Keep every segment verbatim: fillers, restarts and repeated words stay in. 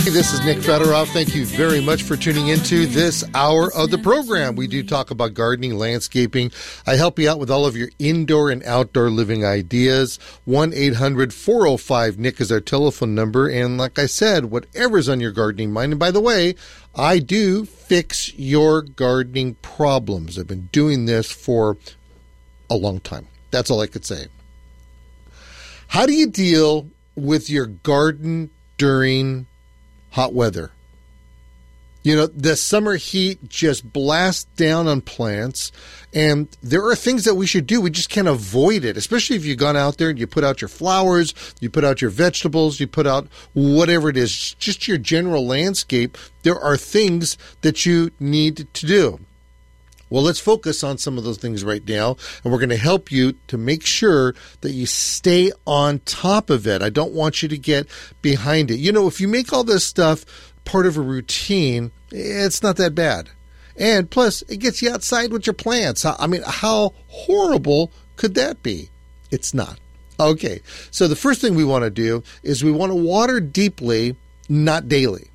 This is Nick Fedorov. Thank you very much for tuning into this hour of the program. We do talk about gardening, landscaping. I help you out with all of your indoor and outdoor living ideas. one eight hundred four oh five Nick is our telephone number. And like I said, whatever's on your gardening mind. And by the way, I do fix your gardening problems. I've been doing this for a long time. That's all I could say. How do you deal with your garden during hot weather? You know, the summer heat just blasts down on plants, and there are things that we should do. We just can't avoid it, especially if you've gone out there and you put out your flowers, you put out your vegetables, you put out whatever it is, just your general landscape. There are things that you need to do. Well, let's focus on some of those things right now, and we're going to help you to make sure that you stay on top of it. I don't want you to get behind it. You know, if you make all this stuff part of a routine, it's not that bad. And plus, it gets you outside with your plants. I mean, how horrible could that be? It's not. Okay, so the first thing we want to do is we want to water deeply, not daily.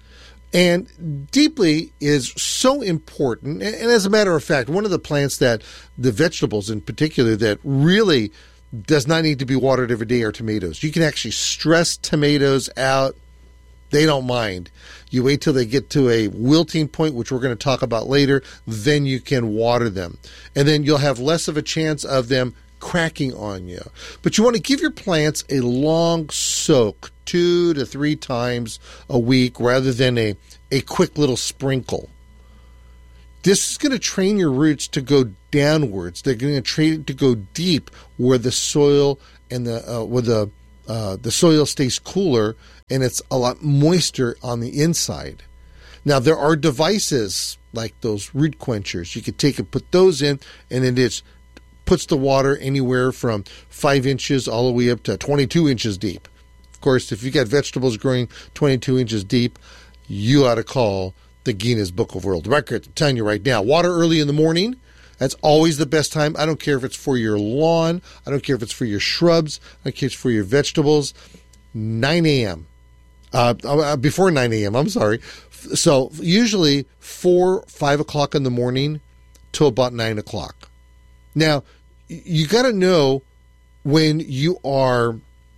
And deeply is so important. And as a matter of fact, one of the plants that, the vegetables in particular, that really does not need to be watered every day are tomatoes. You can actually stress tomatoes out. They don't mind. You wait till they get to a wilting point, which we're going to talk about later, then you can water them. And then you'll have less of a chance of them cracking on you. But you want to give your plants a long soak, two to three times a week, rather than a, a quick little sprinkle. This is going to train your roots to go downwards. They're going to train it to go deep, where the soil and the uh, where the uh, the soil stays cooler and it's a lot moister on the inside. Now, there are devices like those root quenchers. You could take and put those in, and it is puts the water anywhere from five inches all the way up to twenty-two inches deep. Of course, if you got vegetables growing twenty-two inches deep, you ought to call the Guinness Book of World Records. I'm telling you right now, water early in the morning. That's always the best time. I don't care if it's for your lawn. I don't care if it's for your shrubs. I don't care if it's for your vegetables. nine a.m. Uh, before nine a.m., I'm sorry. So usually four, five o'clock in the morning till about nine o'clock. Now, you got to know when you are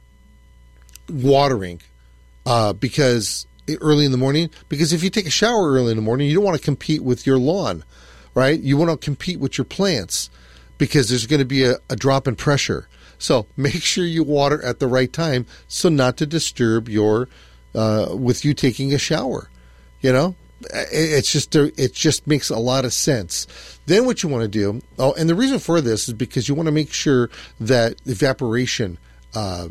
watering uh, because early in the morning, because if you take a shower early in the morning, you don't want to compete with your lawn, right? You want to compete with your plants because there's going to be a, a drop in pressure. So make sure you water at the right time so not to disturb your, uh, with you taking a shower, you know? It's just, it just makes a lot of sense. Then what you want to do, oh, and the reason for this is because you want to make sure that evaporation uh,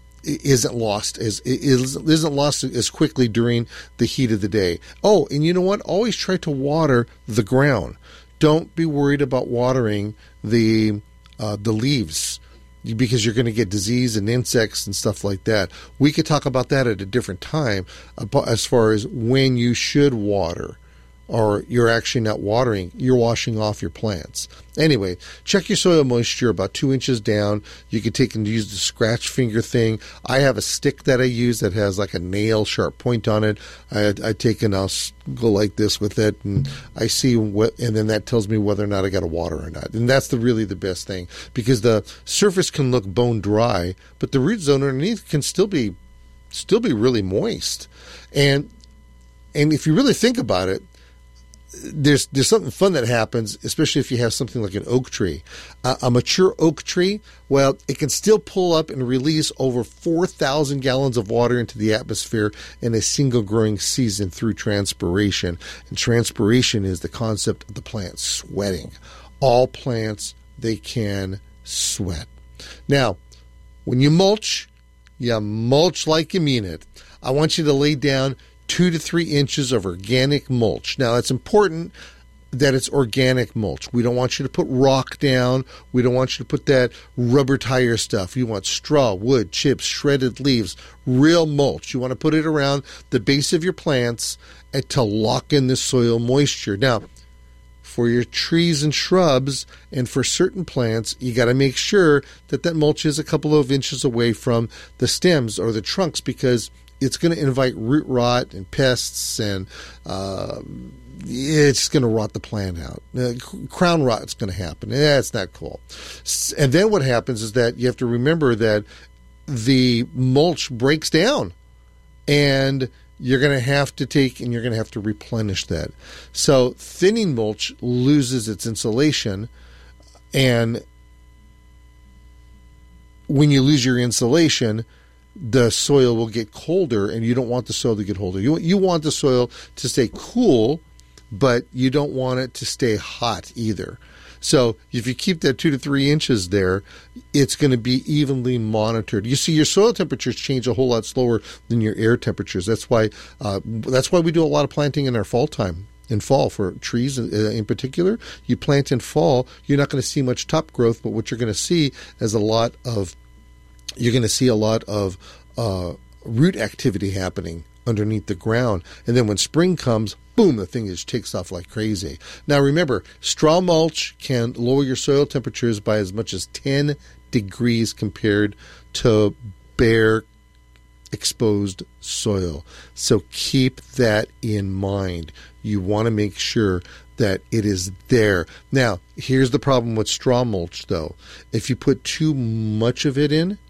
isn't lost as isn't lost as quickly during the heat of the day. Oh, and you know what? Always try to water the ground. Don't be worried about watering the uh, the leaves, because you're going to get disease and insects and stuff like that. We could talk about that at a different time as far as when you should water, or you're actually not watering, you're washing off your plants. Anyway, check your soil moisture about two inches down. You can take and use the scratch finger thing. I have a stick that I use that has like a nail sharp point on it. I, I take and I'll go like this with it, and I see what, and then that tells me whether or not I got to water or not. And that's the really the best thing, because the surface can look bone dry, but the root zone underneath can still be still be really moist. And and if you really think about it, There's there's something fun that happens, especially if you have something like an oak tree. Uh, a mature oak tree, well, it can still pull up and release over four thousand gallons of water into the atmosphere in a single growing season through transpiration. And transpiration is the concept of the plant sweating. All plants, they can sweat. Now, when you mulch, you mulch like you mean it. I want you to lay down two to three inches of organic mulch. Now, it's important that it's organic mulch. We don't want you to put rock down. We don't want you to put that rubber tire stuff. You want straw, wood, chips, shredded leaves, real mulch. You want to put it around the base of your plants and to lock in the soil moisture. Now, for your trees and shrubs and for certain plants, you got to make sure that that mulch is a couple of inches away from the stems or the trunks, because it's going to invite root rot and pests, and uh, it's going to rot the plant out. Uh, crown rot is going to happen. That's not cool. And then what happens is that you have to remember that the mulch breaks down, and you're going to have to take and you're going to have to replenish that. So thinning mulch loses its insulation, and when you lose your insulation, the soil will get colder, and you don't want the soil to get colder. You, you want the soil to stay cool, but you don't want it to stay hot either. So if you keep that two to three inches there, it's going to be evenly monitored. You see, your soil temperatures change a whole lot slower than your air temperatures. That's why uh, that's why we do a lot of planting in our fall time. In fall, for trees in particular, you plant in fall, you're not going to see much top growth, but what you're going to see is a lot of you're going to see a lot of uh, root activity happening underneath the ground. And then when spring comes, boom, the thing just takes off like crazy. Now remember, straw mulch can lower your soil temperatures by as much as ten degrees compared to bare exposed soil. So keep that in mind. You want to make sure that it is there. Now, here's the problem with straw mulch, though. If you put too much of it in,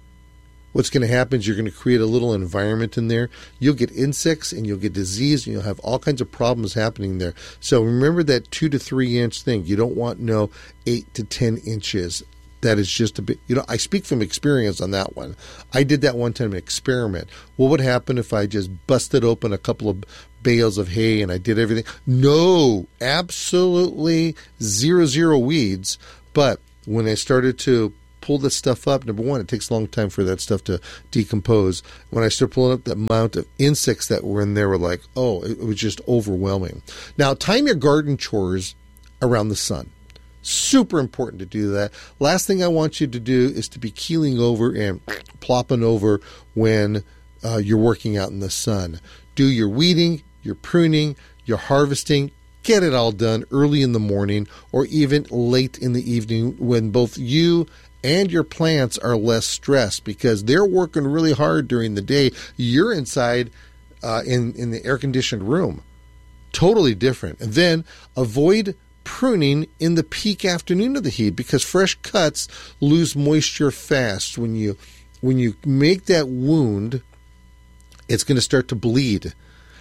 what's going to happen is you're going to create a little environment in there. You'll get insects and you'll get disease, and you'll have all kinds of problems happening there. So remember that two to three inch thing. You don't want no eight to ten inches. That is just a bit, you know, I speak from experience on that one. I did that one time, an experiment. What would happen if I just busted open a couple of bales of hay and I did everything? No, absolutely zero, zero weeds. But when I started to pull this stuff up, number one, it takes a long time for that stuff to decompose. When I started pulling up, the amount of insects that were in there were like, oh, it was just overwhelming. Now, time your garden chores around the sun. Super important to do that. Last thing I want you to do is to be keeling over and plopping over when uh, you're working out in the sun. Do your weeding, your pruning, your harvesting. Get it all done early in the morning or even late in the evening when both you and your plants are less stressed because they're working really hard during the day. You're inside uh, in, in the air-conditioned room. Totally different. And then avoid pruning in the peak afternoon of the heat because fresh cuts lose moisture fast. When you when you make that wound, it's going to start to bleed.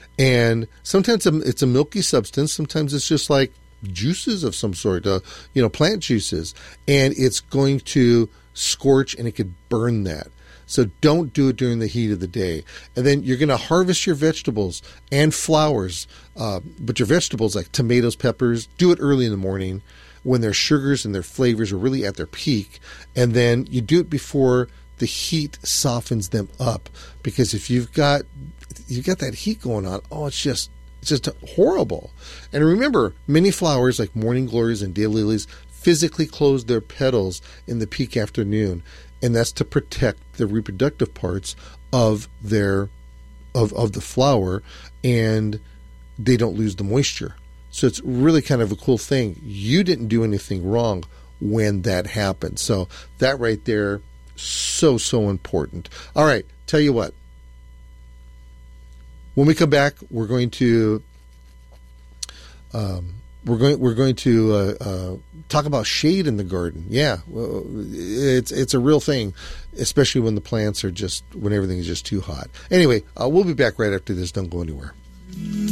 And sometimes it's a milky substance. Sometimes it's just like juices of some sort, uh, you know, plant juices. And it's going to scorch and it could burn that. So don't do it during the heat of the day. And then you're going to harvest your vegetables and flowers. Uh, but your vegetables like tomatoes, peppers, do it early in the morning when their sugars and their flavors are really at their peak. And then you do it before the heat softens them up. Because if you've got you've got that heat going on, oh, it's just it's just horrible. And remember, many flowers like morning glories and daylilies physically close their petals in the peak afternoon. And that's to protect the reproductive parts of their of of the flower, and they don't lose the moisture. So it's really kind of a cool thing. You didn't do anything wrong when that happened. So that right there, so, so important. All right, tell you what. When we come back, we're going to um, we're going we're going to uh, uh, talk about shade in the garden. Yeah, well, it's it's a real thing, especially when the plants are just when everything is just too hot. Anyway, uh, we'll be back right after this. Don't go anywhere.